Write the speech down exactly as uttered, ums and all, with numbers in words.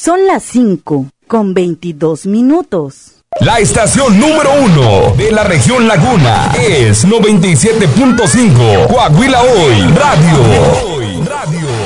Son las cinco con veintidós minutos. La estación número uno de la región Laguna es noventa y siete punto cinco Coahuila Hoy Radio. Radio.